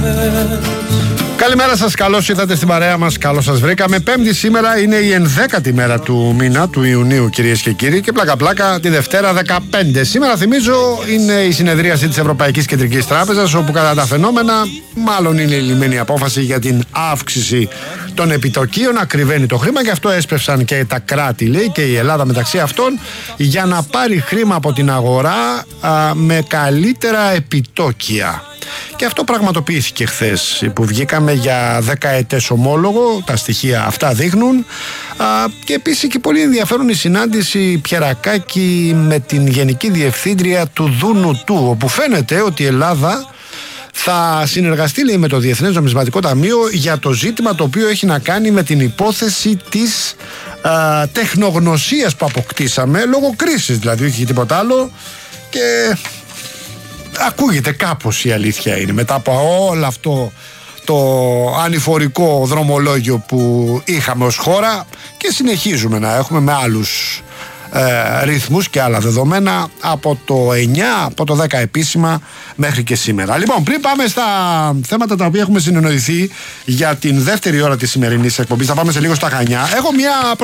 Καλημέρα σας, καλώς ήρθατε στην παρέα μας, καλώς σας βρήκαμε. Πέμπτη σήμερα είναι η 11η μέρα του μήνα, του Ιουνίου, κυρίες και κύριοι, και πλάκα τη Δευτέρα 15. Σήμερα, θυμίζω, είναι η συνεδρίαση της Ευρωπαϊκής Κεντρικής Τράπεζας, όπου κατά τα φαινόμενα μάλλον είναι η λυμμένη απόφαση για την αύξηση των επιτοκίων, ακριβένει το χρήμα, και αυτό έσπευσαν και τα κράτη, λέει, και η Ελλάδα μεταξύ αυτών, για να πάρει χρήμα από την αγορά με καλύτερα επιτόκια. Και αυτό πραγματοποιήθηκε χθες, που βγήκαμε για 10 ομόλογο, τα στοιχεία αυτά δείχνουν. Και επίσης και πολύ ενδιαφέρον η συνάντηση Πιερακάκη με την Γενική Διευθύντρια του Δούνου του, όπου φαίνεται ότι η Ελλάδα θα συνεργαστεί, λέει, με το Διεθνές Νομισματικό Ταμείο για το ζήτημα το οποίο έχει να κάνει με την υπόθεση της τεχνογνωσίας που αποκτήσαμε λόγω κρίσης, δηλαδή, όχι τίποτα άλλο. Και ακούγεται κάπως, η αλήθεια είναι, μετά από όλο αυτό το ανηφορικό δρομολόγιο που είχαμε ως χώρα και συνεχίζουμε να έχουμε με άλλους ρυθμούς και άλλα δεδομένα από το 9, από το 10 επίσημα μέχρι και σήμερα. Λοιπόν, πριν πάμε στα θέματα τα οποία έχουμε συνεννοηθεί για την δεύτερη ώρα της σημερινής εκπομπής, θα πάμε σε λίγο στα Χανιά. Έχω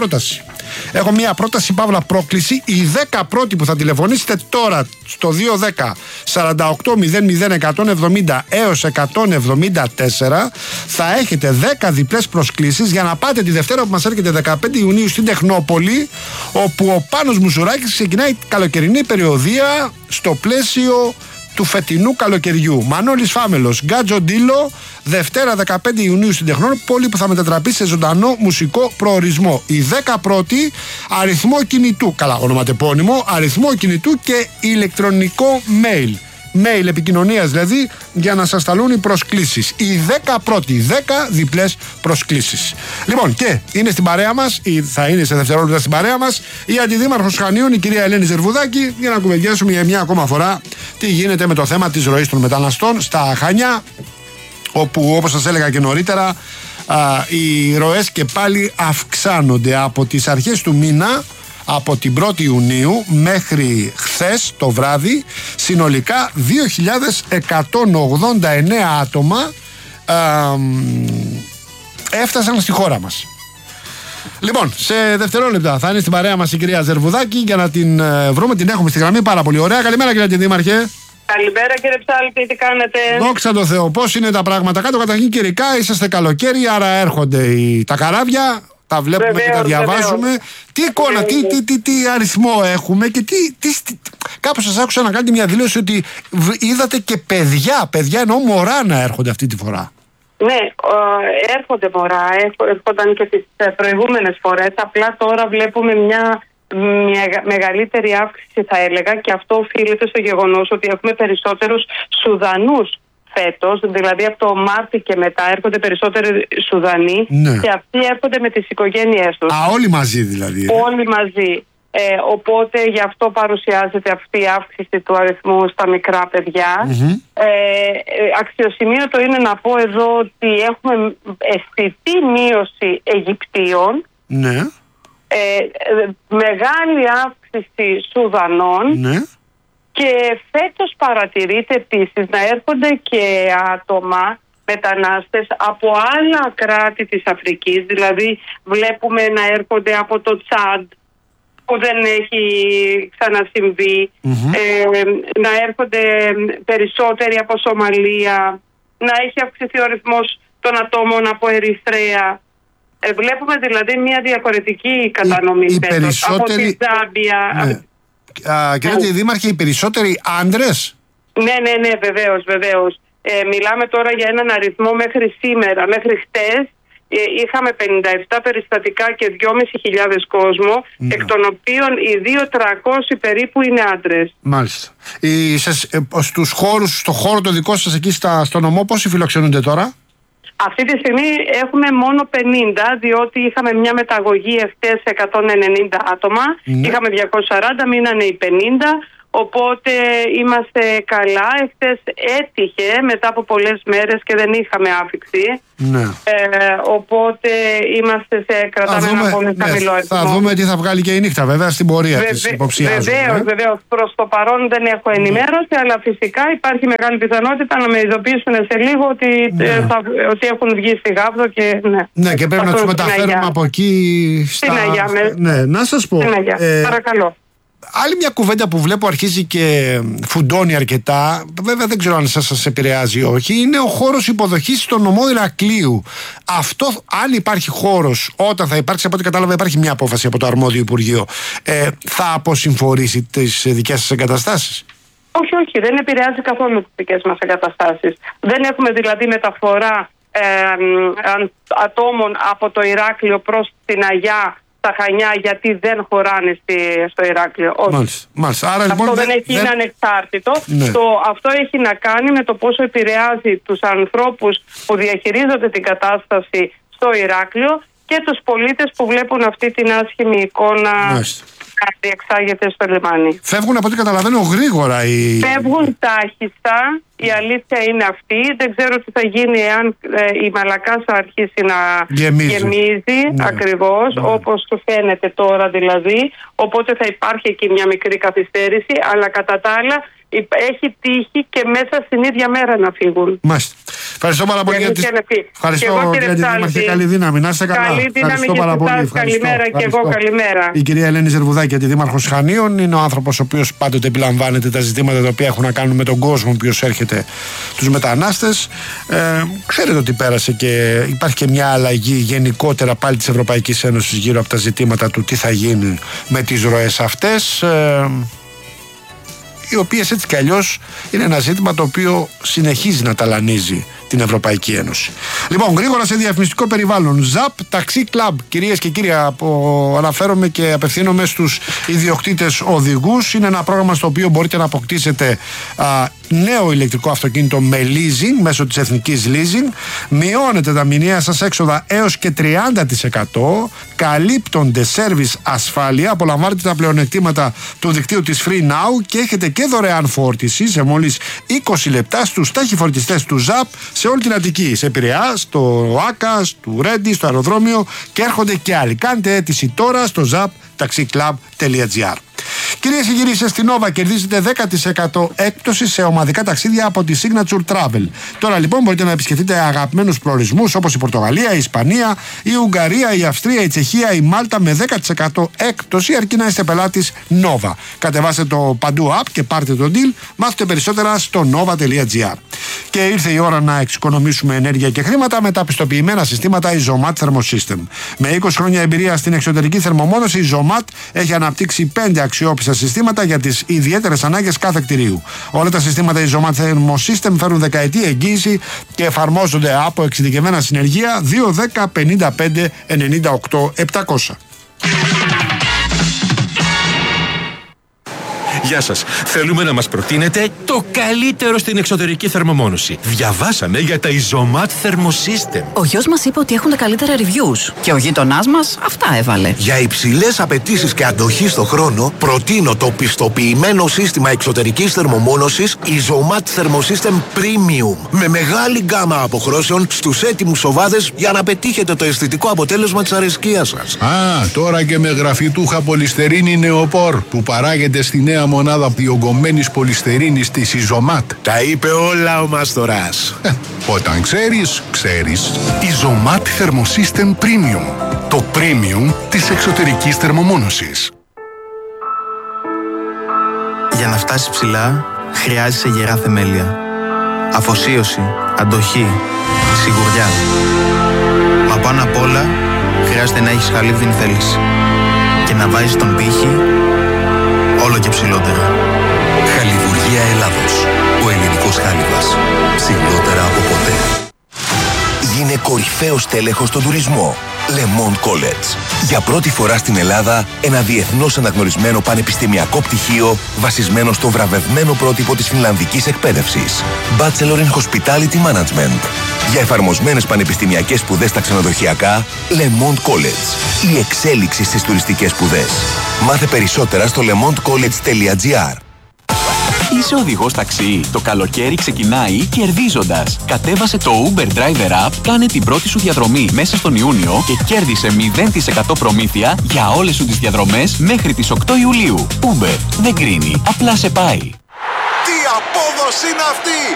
μια πρόταση, παύλα πρόκληση. Οι 10 πρώτοι που θα τηλεφωνήσετε τώρα στο 210 48 00 170 έως 174 θα έχετε 10 διπλές προσκλήσεις για να πάτε τη Δευτέρα που μας έρχεται 15 Ιουνίου στην Τεχνόπολη, όπου ο Πάνος Μουσουράκης ξεκινάει καλοκαιρινή περιοδεία στο πλαίσιο του φετινού καλοκαιριού. Μανώλης Φάμελος, Γκάτζο Ντίλο, Δευτέρα 15 Ιουνίου στην Τεχνόπολη, που θα μετατραπεί σε ζωντανό μουσικό προορισμό. Οι 10 πρώτοι, αριθμό κινητού, καλά ονοματεπώνυμο, αριθμό κινητού και ηλεκτρονικό mail. Mail επικοινωνίας δηλαδή, για να σας σταλούν οι προσκλήσεις. Οι 10 πρώτοι, 10 διπλές προσκλήσεις. Λοιπόν, και είναι στην παρέα μας, ή θα είναι σε δευτερόλεπτα στην παρέα μας, η Αντιδήμαρχος Χανίων, η κυρία Ελένη Ζερβουδάκη, για να κουβεντιάσουμε για μια ακόμα φορά τι γίνεται με το θέμα της ροής των μεταναστών στα Χανιά, όπου, όπως σας έλεγα και νωρίτερα, οι ροές και πάλι αυξάνονται από τις αρχές του μήνα. Από την 1η Ιουνίου μέχρι χθες το βράδυ, συνολικά 2.189 άτομα έφτασαν στη χώρα μας. Λοιπόν, σε δευτερόλεπτα θα είναι στην παρέα μας η κυρία Ζερβουδάκη για να την βρούμε. Την έχουμε στη γραμμή πάρα πολύ ωραία. Καλημέρα, κύριε Αντιδήμαρχε. Καλημέρα, κύριε Ψάλτη, τι κάνετε? Δόξα τω Θεώ, πώς είναι τα πράγματα κάτω? Καταρχήν, καιρικά, είσαστε καλοκαίρι, άρα έρχονται τα καράβια. Τα βλέπουμε, βεβαίως, και τα διαβάζουμε. Βεβαίως. Τι εικόνα, τι αριθμό έχουμε και κάπως σας άκουσα να κάνετε μια δήλωση ότι είδατε και παιδιά εννοώ μωρά να έρχονται αυτή τη φορά. Ναι, έρχονται μωρά, έρχονταν και τις προηγούμενες φορές. Απλά τώρα βλέπουμε μια μεγαλύτερη αύξηση, θα έλεγα, και αυτό οφείλεται στο γεγονός ότι έχουμε περισσότερους Σουδανούς φέτος, δηλαδή από το Μάρτι και μετά έρχονται περισσότεροι Σουδανοί, ναι, και αυτοί έρχονται με τις οικογένειές τους. Όλοι μαζί δηλαδή. Όλοι μαζί. Οπότε γι' αυτό παρουσιάζεται αυτή η αύξηση του αριθμού στα μικρά παιδιά. Αξιοσημείωτο είναι να πω εδώ ότι έχουμε αισθητή μείωση Αιγυπτίων, ναι, μεγάλη αύξηση Σουδανών, ναι. Και φέτος παρατηρείται επίσης να έρχονται και άτομα, μετανάστες από άλλα κράτη της Αφρικής. Δηλαδή βλέπουμε να έρχονται από το Τσάντ, που δεν έχει ξανασυμβεί, να έρχονται περισσότεροι από Σομαλία, να έχει αυξηθεί ο αριθμός των ατόμων από Ερυθρέα. Βλέπουμε δηλαδή μια διαφορετική κατανομή φέτος, από τη Ζάμπια. Ναι. Κύριε Δήμαρχε, οι περισσότεροι άντρες? Ναι, βεβαίως. Μιλάμε τώρα για έναν αριθμό μέχρι σήμερα, μέχρι χτες. Είχαμε 57 περιστατικά και 2.500 κόσμο, εκ των οποίων οι 2.300 περίπου είναι άντρες. Μάλιστα. Στους χώρους, στο χώρο το δικό σας εκεί στο νομό, πόσοι φιλοξενούνται τώρα? Αυτή τη στιγμή έχουμε μόνο 50, διότι είχαμε μια μεταγωγή εχθές 190 άτομα, είχαμε 240, μείνανε οι 50, οπότε είμαστε καλά. Εχθές έτυχε μετά από πολλές μέρες και δεν είχαμε άφιξη. Ναι. Οπότε είμαστε κρατάμε ένα πολύ χαμηλό αριθμό. Θα δούμε τι θα βγάλει και η νύχτα βέβαια στην πορεία της υποψιάζομαι. Βεβαίως. Προς το παρόν δεν έχω ενημέρωση, αλλά φυσικά υπάρχει μεγάλη πιθανότητα να με ειδοποιήσουν σε λίγο ότι έχουν βγει στη Γάβδο και ναι, και πρέπει να τους μεταφέρουμε από εκεί στην Αγιά. Ναι, να σας πω. Παρακαλώ. Άλλη μια κουβέντα που βλέπω αρχίζει και φουντώνει αρκετά, βέβαια δεν ξέρω αν σας επηρεάζει ή όχι, είναι ο χώρος υποδοχής στο νομό Ηρακλείου. Αυτό, αν υπάρχει χώρος, όταν θα υπάρξει, από ό,τι κατάλαβα υπάρχει μια απόφαση από το αρμόδιο Υπουργείο, θα αποσυμφορήσει τις δικές σας εγκαταστάσεις? Όχι, δεν επηρεάζει καθόλου τις δικές μας εγκαταστάσεις. Δεν έχουμε δηλαδή μεταφορά ατόμων από το Ηράκλειο προς την Αγιά, τα Χανιά, γιατί δεν χωράνε στο Ηράκλειο. Μάλιστα. Άρα, αυτό λοιπόν, δεν είναι ανεξάρτητο. Ναι. Αυτό έχει να κάνει με το πόσο επηρεάζει τους ανθρώπους που διαχειρίζονται την κατάσταση στο Ηράκλειο και τους πολίτες που βλέπουν αυτή την άσχημη εικόνα να διεξάγεται στο λιμάνι. Φεύγουν, από ό,τι καταλαβαίνω, γρήγορα Φεύγουν τάχιστα. Η αλήθεια είναι αυτή. Δεν ξέρω τι θα γίνει εάν η Μαλακάσα αρχίσει να γεμίζει ακριβώς, όπως το φαίνεται τώρα δηλαδή. Οπότε θα υπάρχει εκεί μια μικρή καθυστέρηση, αλλά κατά τα άλλα έχει τύχει και μέσα στην ίδια μέρα να φύγουν. Μάλιστα. Ευχαριστώ πάρα πολύ για την Δήμαρχε. Καλή δύναμη. Να είστε καλά. Καλή δύναμη και εσάς. Καλημέρα και εγώ καλημέρα. Η κυρία Ελένη Ζερβουδάκη, τη Δήμαρχος Χανίων, είναι ο άνθρωπος ο οποίος πάντοτε επιλαμβάνεται τα ζητήματα τα οποία έχουν να κάνουν με τον κόσμο ο οποίος έρχεται, τους μετανάστες. Ξέρετε ότι πέρασε και υπάρχει και μια αλλαγή γενικότερα πάλι της Ευρωπαϊκής Ένωσης γύρω από τα ζητήματα του τι θα γίνει με τις ροές αυτές, οι οποίες έτσι κι αλλιώς είναι ένα ζήτημα το οποίο συνεχίζει να ταλανίζει την Ευρωπαϊκή Ένωση. Λοιπόν, γρήγορα σε διαφημιστικό περιβάλλον. ZAP Taxi Club, κυρίες και κύριοι, αναφέρομαι και απευθύνομαι στους ιδιοκτήτες οδηγούς. Είναι ένα πρόγραμμα στο οποίο μπορείτε να αποκτήσετε νέο ηλεκτρικό αυτοκίνητο με leasing μέσω της Εθνικής Leasing. Μειώνετε τα μηνιαία σας έξοδα έως και 30%. Καλύπτονται service ασφάλεια. Απολαμβάνετε τα πλεονεκτήματα του δικτύου της Free Now και έχετε και δωρεάν φόρτιση σε μόλις 20 λεπτά στους ταχυφορτιστές του ZAP σε όλη την Αττική. Σε Πειραιά, στο Άκα, του Ρέντι, στο αεροδρόμιο και έρχονται και άλλοι. Κάντε αίτηση τώρα στο zaptaxiclub.gr. Κυρίες και κύριοι, στην Nova κερδίζετε 10% έκπτωση σε ομαδικά ταξίδια από τη Signature Travel. Τώρα λοιπόν μπορείτε να επισκεφτείτε αγαπημένους προορισμούς όπως η Πορτογαλία, η Ισπανία, η Ουγγαρία, η Αυστρία, η Τσεχία, η Μάλτα με 10% έκπτωση, αρκεί να είστε πελάτης Nova. Κατεβάστε το παντού app και πάρτε το deal. Μάθετε περισσότερα στο nova.gr. Και ήρθε η ώρα να εξοικονομήσουμε ενέργεια και χρήματα με τα πιστοποιημένα συστήματα Isomat Thermosystem. Με 20 χρόνια εμπειρία στην εξωτερική θερμομόνωση, η Isomat έχει αναπτύξει 5 αξιόπιστα συστήματα για τις ιδιαίτερες ανάγκες κάθε κτηρίου. Όλα τα συστήματα Isomat Thermosystem φέρουν δεκαετή εγγύηση και εφαρμόζονται από εξειδικευμένα συνεργεία 210 55 98 700. Γεια σας. Θέλουμε να μας προτείνετε το καλύτερο στην εξωτερική θερμομόνωση. Διαβάσαμε για τα Isomat Thermosystem. Ο γιος μας είπε ότι έχουν τα καλύτερα reviews και ο γείτονάς μας αυτά έβαλε. Για υψηλές απαιτήσεις και αντοχή στο χρόνο, προτείνω το πιστοποιημένο σύστημα εξωτερικής θερμομόνωσης Isomat Thermosystem Premium. Με μεγάλη γκάμα αποχρώσεων στους έτοιμους σοβάδες για να πετύχετε το αισθητικό αποτέλεσμα της αρεσκίας σας. Τώρα και με γραφιτούχα πολυστερίνη νεοπόρ που παράγεται στη νέα μονάδα διογκωμένης πολυστερίνης της Isomat. Τα είπε όλα ο Μάστορας. Όταν ξέρεις, ξέρεις. Isomat Thermosystem Premium. Το premium της εξωτερικής θερμομόνωσης. Για να φτάσει ψηλά, χρειάζεσαι γερά θεμέλια. Αφοσίωση, αντοχή, σιγουριά. Μα πάνω απ' όλα, χρειάζεται να έχεις χαλίβδινη θέληση. Και να βάζεις τον πύχη όλο και ψηλότερα. Χαλιβουργία Ελλάδος. Ο ελληνικός χάλιβας. Ψηλότερα από ποτέ. Γίνε κορυφαίος τέλεχος στον τουρισμό. Le Monde College. Για πρώτη φορά στην Ελλάδα, ένα διεθνώς αναγνωρισμένο πανεπιστημιακό πτυχίο βασισμένο στο βραβευμένο πρότυπο της φινλανδικής εκπαίδευσης. Bachelor in Hospitality Management. Για εφαρμοσμένες πανεπιστημιακές σπουδές στα ξενοδοχειακά, Le Monde College. Η εξέλιξη στις τουριστικές σπουδές. Μάθε περισσότερα στο lemondecollege.gr. Είσαι οδηγός ταξί. Το καλοκαίρι ξεκινάει κερδίζοντας. Κατέβασε το Uber Driver App, κάνε την πρώτη σου διαδρομή μέσα στον Ιούνιο και κέρδισε 0% προμήθεια για όλες σου τις διαδρομές μέχρι τις 8 Ιουλίου. Uber δεν κρίνει, απλά σε πάει. Τι απόδοση είναι αυτή!